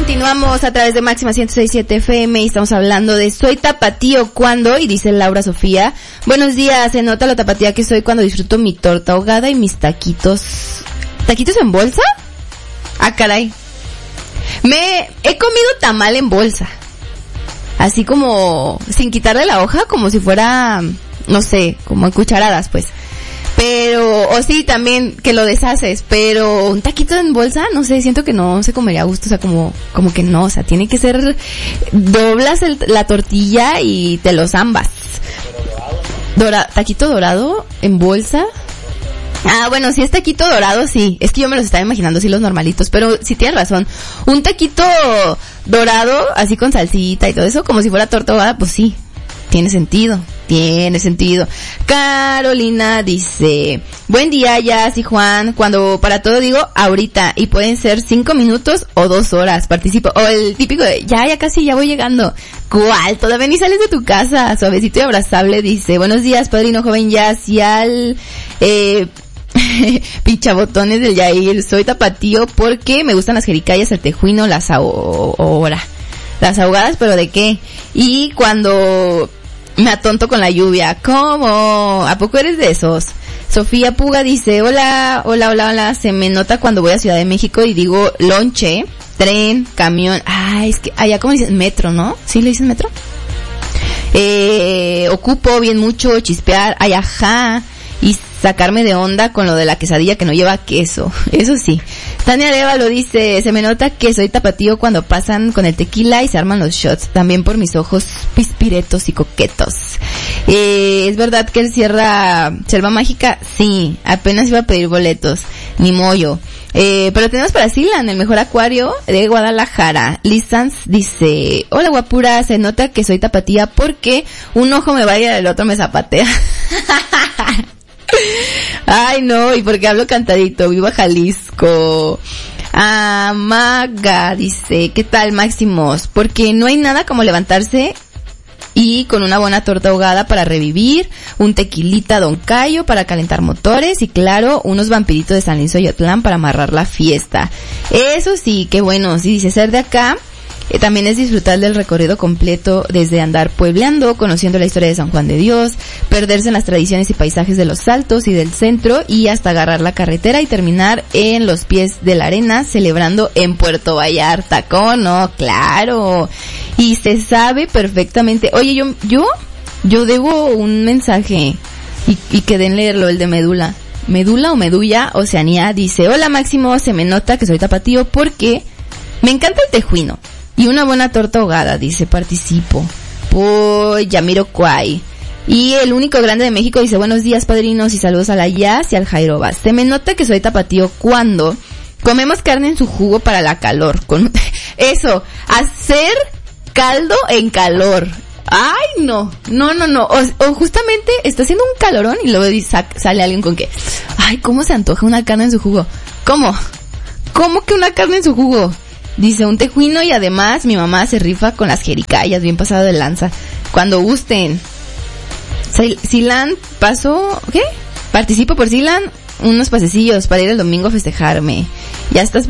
Continuamos a través de Máxima 106.7 FM y estamos hablando de soy tapatío cuando, y dice Laura Sofía, buenos días, se nota lo tapatía que soy cuando disfruto mi torta ahogada y mis taquitos. ¿Taquitos en bolsa? Ah, caray. He comido tamal en bolsa. Así como, sin quitarle la hoja, como si fuera, no sé, como en cucharadas, pues. Pero, o sí, también que lo deshaces, pero un taquito en bolsa, no sé, siento que no se comería a gusto, o sea, como que no, o sea, tiene que ser, doblas la tortilla y te los zambas. Taquito dorado en bolsa. Ah, bueno, si es taquito dorado, sí, es que yo me los estaba imaginando así los normalitos, pero sí tienes razón, un taquito dorado, así con salsita y todo eso, como si fuera torta ahogada, pues sí. Tiene sentido. Carolina dice, buen día, Jazz y Juan, cuando para todo digo ahorita, y pueden ser 5 minutos o 2 horas, participo, o el típico de, ya casi, ya voy llegando. ¿Cuál? Todavía ni sales de tu casa, suavecito y abrazable, dice, buenos días, padrino joven Jazz, y al, pinchabotones del Yair, soy tapatío porque me gustan las jericayas, el tejuino, las ahogadas, pero ¿de qué? Y cuando me atonto con la lluvia, ¿cómo? ¿A poco eres de esos? Sofía Puga dice, hola, se me nota cuando voy a Ciudad de México y digo lonche, tren, camión, es que allá como dicen metro, ¿no? ¿Sí le dicen metro? Ocupo bien mucho chispear, ajá, y sacarme de onda con lo de la quesadilla que no lleva queso, eso sí. Tania Arevalo dice, se me nota que soy tapatío cuando pasan con el tequila y se arman los shots, también por mis ojos pispiretos y coquetos. ¿Es verdad que él cierra Selva Mágica? Sí, apenas iba a pedir boletos, ni mollo. Pero tenemos para Silan, el mejor acuario de Guadalajara. Liz Sanz dice, hola guapura, se nota que soy tapatía porque un ojo me vaya y el otro me zapatea. Ay no, y porque hablo cantadito, viva Jalisco. Maga dice, ¿qué tal Máximos? Porque no hay nada como levantarse y con una buena torta ahogada para revivir, un tequilita Don Cayo para calentar motores y claro, unos vampiritos de San Luis Oyotlán para amarrar la fiesta. Eso sí, qué bueno, sí dice ser de acá. También es disfrutar del recorrido completo desde andar puebleando, conociendo la historia de San Juan de Dios, perderse en las tradiciones y paisajes de los Altos y del centro y hasta agarrar la carretera y terminar en los pies de la arena celebrando en Puerto Vallarta. ¿Cómo no? Claro. Y se sabe perfectamente. Oye, yo debo un mensaje y quedé en leerlo, el de Medula. Medula o Medulla, Oceanía, dice, hola Máximo, se me nota que soy tapatío porque me encanta el tejuino. Y una buena torta ahogada, dice, participo. Por Yamiroquai. Y el único grande de México dice, buenos días padrinos y saludos a la Jazz y al Jairobas. Se me nota que soy tapatío cuando comemos carne en su jugo para la calor. Eso, hacer caldo en calor. Ay, no. O justamente está haciendo un calorón y luego sale alguien con que, ay, ¿cómo se antoja una carne en su jugo? ¿Cómo que una carne en su jugo? Dice, un tejuino y además mi mamá se rifa con las jericayas, bien pasado de lanza. Cuando gusten. Silan, participo por Silan, unos pasecillos para ir el domingo a festejarme. Ya estás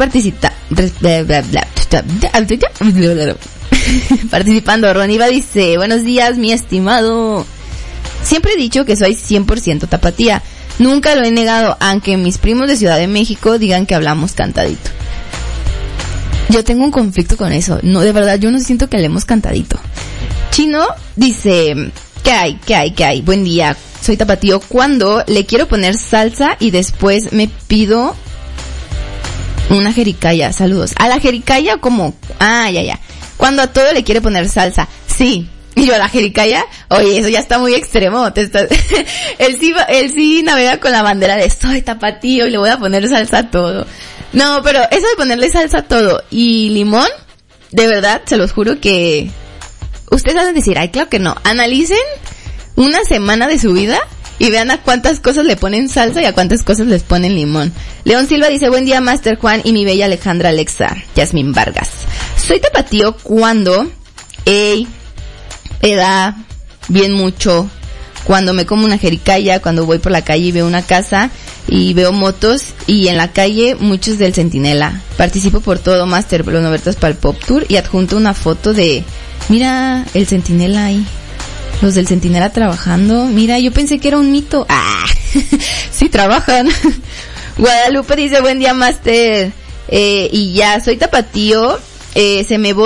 participando. Roniva dice, buenos días mi estimado. Siempre he dicho que soy 100% tapatía. Nunca lo he negado, aunque mis primos de Ciudad de México digan que hablamos cantadito. Yo tengo un conflicto con eso. No, de verdad, yo no siento que hablemos cantadito. Chino dice, ¿qué hay? Buen día. Soy tapatío cuando le quiero poner salsa y después me pido una jericaya. Saludos. ¿A la jericaya como? Ya. Cuando a todo le quiere poner salsa. Sí. Y yo a la jericaya, oye, eso ya está muy extremo. Él sí navega con la bandera de soy tapatío y le voy a poner salsa a todo. No, pero eso de ponerle salsa a todo y limón, de verdad, se los juro que ustedes van a decir, ay, claro que no. Analicen una semana de su vida y vean a cuántas cosas le ponen salsa y a cuántas cosas les ponen limón. León Silva dice, buen día, Master Juan y mi bella Alejandra Alexa. Yasmín Vargas. Soy tapatío cuando, da bien mucho, cuando me como una jericaya, cuando voy por la calle y veo una casa y veo motos, y en la calle muchos del Centinela. Participo por todo Master, los 90 para el Pop Tour, y adjunto una foto de, mira el Centinela ahí, los del Centinela trabajando. Mira, yo pensé que era un mito. Sí trabajan. Guadalupe dice, buen día Master, y ya, soy tapatío, se me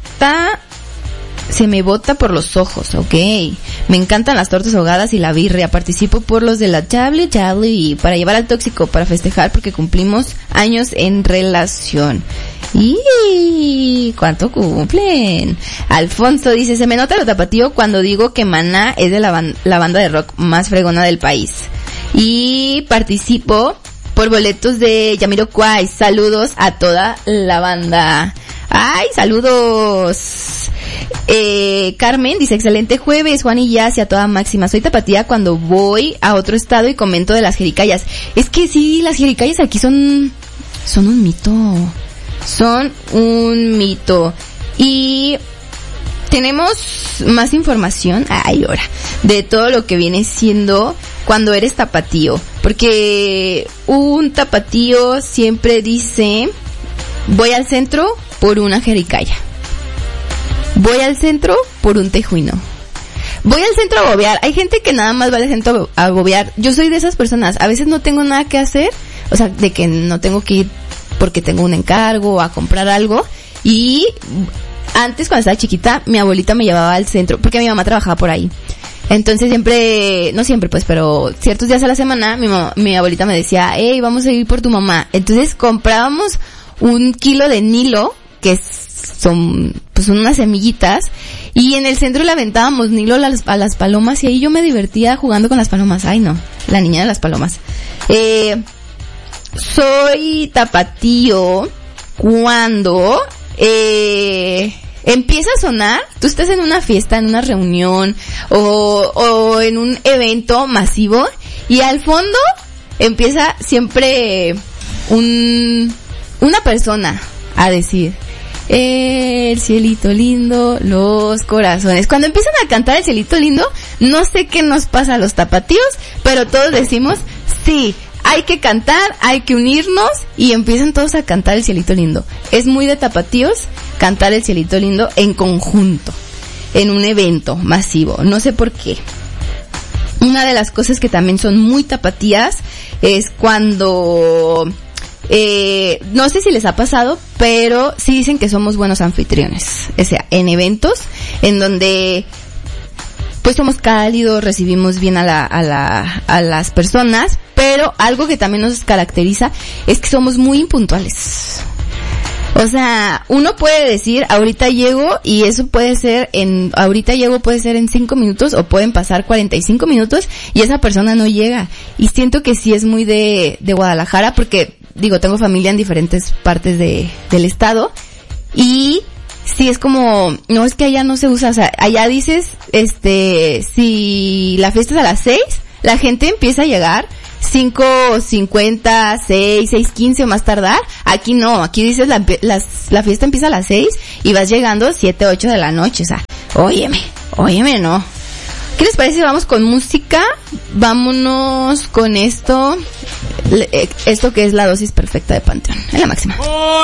bota por los ojos, ok. Me encantan las tortas ahogadas y la birria. Participo por los de la Charlie para llevar al tóxico, para festejar porque cumplimos años en relación. ¿Y cuánto cumplen? Alfonso dice, se me nota lo tapatío cuando digo que Maná es de la banda de rock más fregona del país. Y participo por boletos de Jamiroquai. Saludos a toda la banda. ¡Ay, saludos! Carmen dice, excelente jueves, Juan y Jazz y a toda máxima. Soy tapatía cuando voy a otro estado y comento de las jericayas. Es que sí, las jericayas aquí son un mito. Son un mito. Y tenemos más información, ahora, de todo lo que viene siendo cuando eres tapatío. Porque un tapatío siempre dice, voy al centro por una jericaya. Voy al centro por un tejuino. Voy al centro a bobear. Hay gente que nada más va al centro a bobear. Yo soy de esas personas. A veces no tengo nada que hacer. O sea, de que no tengo que ir porque tengo un encargo o a comprar algo. Y antes, cuando estaba chiquita, mi abuelita me llevaba al centro porque mi mamá trabajaba por ahí. Entonces siempre, no siempre pues, pero ciertos días a la semana, mi abuelita me decía, hey, vamos a ir por tu mamá. Entonces comprábamos 1 kilo de Nilo, que son unas semillitas, y en el centro le aventábamos Nilo a las palomas, y ahí yo me divertía jugando con las palomas. Ay no, la niña de las palomas. Soy tapatío cuando empieza a sonar, tú estás en una fiesta, en una reunión o en un evento masivo, y al fondo empieza siempre una persona a decir, el cielito lindo, los corazones. Cuando empiezan a cantar el cielito lindo, no sé qué nos pasa a los tapatíos, pero todos decimos, sí, hay que cantar, hay que unirnos, y empiezan todos a cantar el cielito lindo. Es muy de tapatíos cantar el cielito lindo en conjunto, en un evento masivo. No sé por qué. Una de las cosas que también son muy tapatías es cuando... no sé si les ha pasado, pero sí dicen que somos buenos anfitriones. O sea, en eventos en donde pues somos cálidos, recibimos bien a las personas, pero algo que también nos caracteriza es que somos muy impuntuales. O sea, uno puede decir, ahorita llego, y eso puede ser ahorita llego puede ser en 5 minutos, o pueden pasar 45 minutos y esa persona no llega. Y siento que sí es muy de Guadalajara, porque digo, tengo familia en diferentes partes del estado, y sí es como, no, es que allá no se usa, o sea, allá dices, si la fiesta es a las 6, la gente empieza a llegar 5:50, 6:15 o más tardar. Aquí no, aquí dices la fiesta empieza a las 6 y vas llegando 7, 8 de la noche, o sea, óyeme, no. ¿Qué les parece si vamos con música? Vámonos con esto que es la dosis perfecta de Panteón, en la máxima.